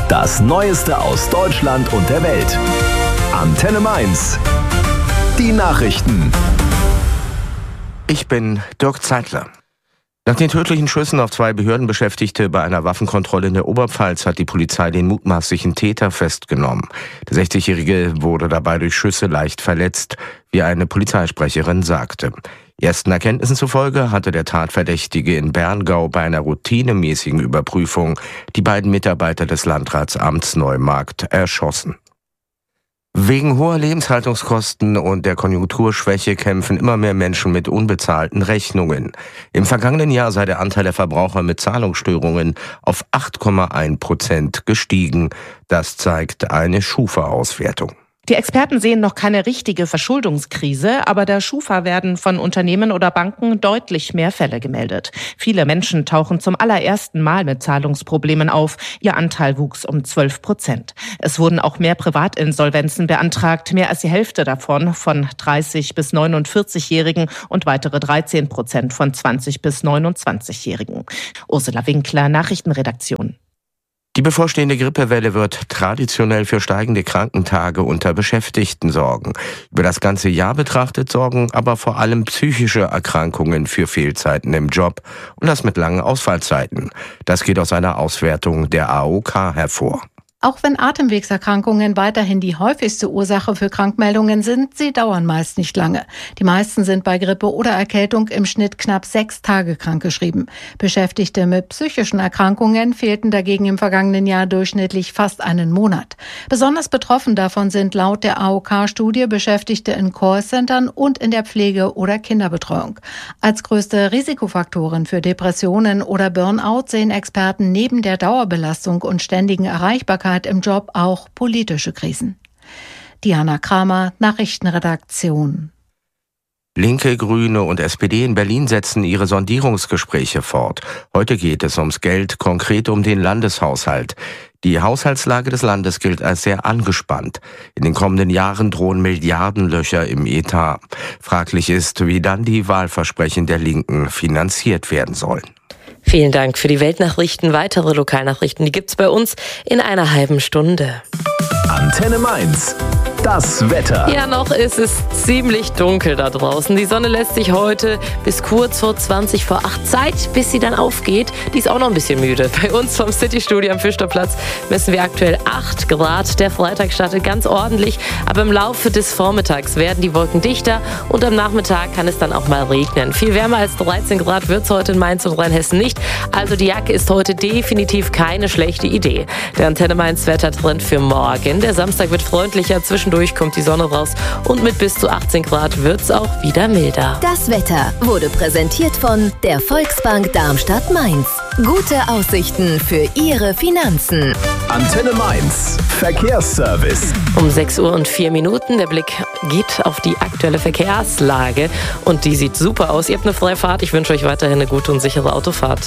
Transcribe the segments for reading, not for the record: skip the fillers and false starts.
Das Neueste aus Deutschland und der Welt. Antenne Mainz. Die Nachrichten. Ich bin Dirk Zeitler. Nach den tödlichen Schüssen auf 2 Behördenbeschäftigte bei einer Waffenkontrolle in der Oberpfalz hat die Polizei den mutmaßlichen Täter festgenommen. Der 60-Jährige wurde dabei durch Schüsse leicht verletzt, wie eine Polizeisprecherin sagte. Ersten Erkenntnissen zufolge hatte der Tatverdächtige in Berngau bei einer routinemäßigen Überprüfung die beiden Mitarbeiter des Landratsamts Neumarkt erschossen. Wegen hoher Lebenshaltungskosten und der Konjunkturschwäche kämpfen immer mehr Menschen mit unbezahlten Rechnungen. Im vergangenen Jahr sei der Anteil der Verbraucher mit Zahlungsstörungen auf 8,1% gestiegen. Das zeigt eine Schufa-Auswertung. Die Experten sehen noch keine richtige Verschuldungskrise, aber der Schufa werden von Unternehmen oder Banken deutlich mehr Fälle gemeldet. Viele Menschen tauchen zum allerersten Mal mit Zahlungsproblemen auf. Ihr Anteil wuchs um 12%. Es wurden auch mehr Privatinsolvenzen beantragt, mehr als die Hälfte davon von 30- bis 49-Jährigen und weitere 13% von 20- bis 29-Jährigen. Ursula Winkler, Nachrichtenredaktion. Die bevorstehende Grippewelle wird traditionell für steigende Krankentage unter Beschäftigten sorgen. Über das ganze Jahr betrachtet sorgen aber vor allem psychische Erkrankungen für Fehlzeiten im Job und das mit langen Ausfallzeiten. Das geht aus einer Auswertung der AOK hervor. Auch wenn Atemwegserkrankungen weiterhin die häufigste Ursache für Krankmeldungen sind, sie dauern meist nicht lange. Die meisten sind bei Grippe oder Erkältung im Schnitt knapp 6 Tage krankgeschrieben. Beschäftigte mit psychischen Erkrankungen fehlten dagegen im vergangenen Jahr durchschnittlich fast einen Monat. Besonders betroffen davon sind laut der AOK-Studie Beschäftigte in Callcentern und in der Pflege- oder Kinderbetreuung. Als größte Risikofaktoren für Depressionen oder Burnout sehen Experten neben der Dauerbelastung und ständigen Erreichbarkeit im Job auch politische Krisen. Diana Kramer, Nachrichtenredaktion. Linke, Grüne und SPD in Berlin setzen ihre Sondierungsgespräche fort. Heute geht es ums Geld, konkret um den Landeshaushalt. Die Haushaltslage des Landes gilt als sehr angespannt. In den kommenden Jahren drohen Milliardenlöcher im Etat. Fraglich ist, wie dann die Wahlversprechen der Linken finanziert werden sollen. Vielen Dank für die Weltnachrichten. Weitere Lokalnachrichten, die gibt's bei uns in einer halben Stunde. Antenne Mainz. Das Wetter. Ja, noch ist es ziemlich dunkel da draußen. Die Sonne lässt sich heute bis kurz vor 20 vor 8 Zeit, bis sie dann aufgeht. Die ist auch noch ein bisschen müde. Bei uns vom City-Studio am Fischterplatz messen wir aktuell 8 Grad. Der Freitag startet ganz ordentlich, aber im Laufe des Vormittags werden die Wolken dichter und am Nachmittag kann es dann auch mal regnen. Viel wärmer als 13 Grad wird es heute in Mainz und Rheinhessen nicht. Also die Jacke ist heute definitiv keine schlechte Idee. Der Antenne Mainz Wettertrend für morgen. Der Samstag wird freundlicher, zwischendurch kommt die Sonne raus und mit bis zu 18 Grad wird es auch wieder milder. Das Wetter wurde präsentiert von der Volksbank Darmstadt-Mainz. Gute Aussichten für Ihre Finanzen. Antenne Mainz. Verkehrsservice. Um 6:04 Uhr. Der Blick geht auf die aktuelle Verkehrslage und die sieht super aus. Ihr habt eine freie Fahrt. Ich wünsche euch weiterhin eine gute und sichere Autofahrt.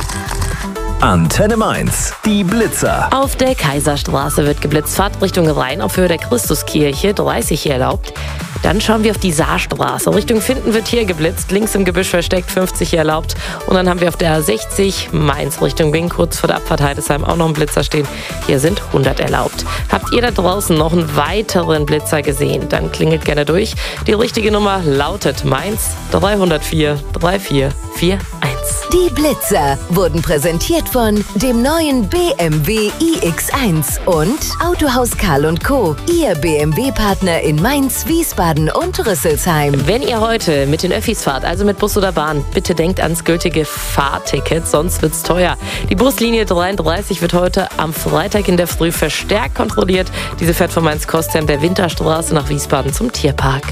Antenne Mainz. Die Blitzer. Auf der Kaiserstraße wird geblitzt. Fahrtrichtung Rhein auf Höhe der Christuskirche, 30 hier erlaubt. Dann schauen wir auf die Saarstraße. Richtung Finden wird hier geblitzt. Links im Gebüsch versteckt, 50 hier erlaubt. Und dann haben wir auf der 60 Mainz Richtung Bing kurz vor der Abfahrt Heidesheim auch noch einen Blitzer stehen. Hier sind 100 erlaubt. Habt ihr da draußen noch einen weiteren Blitzer gesehen? Dann klingelt gerne durch. Die richtige Nummer lautet Mainz 304 3441. Die Blitzer wurden präsentiert von dem neuen BMW iX1 und Autohaus Karl & Co., Ihr BMW-Partner in Mainz, Wiesbaden und Rüsselsheim. Wenn ihr heute mit den Öffis fahrt, also mit Bus oder Bahn, bitte denkt ans gültige Fahrticket, sonst wird's teuer. Die Buslinie 33 wird heute am Freitag in der Früh verstärkt kontrolliert. Diese fährt von Mainz-Kostheim der Winterstraße nach Wiesbaden zum Tierpark.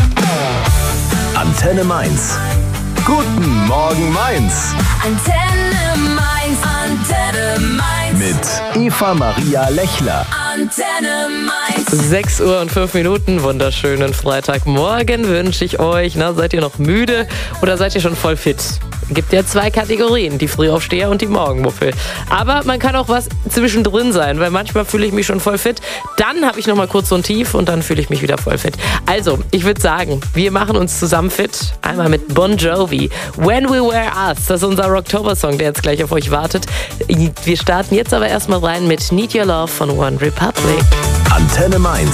Antenne Mainz. Guten Morgen Mainz. Antenne Mainz, Antenne Mainz. Mit Eva Maria Lechler. Antenne Mainz. 6:05 Uhr, wunderschönen Freitagmorgen wünsche ich euch. Na, seid ihr noch müde oder seid ihr schon voll fit? Gibt ja 2 Kategorien, die Frühaufsteher und die Morgenmuffel. Aber man kann auch was zwischendrin sein, weil manchmal fühle ich mich schon voll fit. Dann habe ich nochmal kurz so ein Tief und dann fühle ich mich wieder voll fit. Also, ich würde sagen, wir machen uns zusammen fit. Einmal mit Bon Jovi. When We Were Us. Das ist unser Rocktober-Song, der jetzt gleich auf euch wartet. Wir starten jetzt aber erstmal rein mit Need Your Love von One Republic. Antenne Mainz.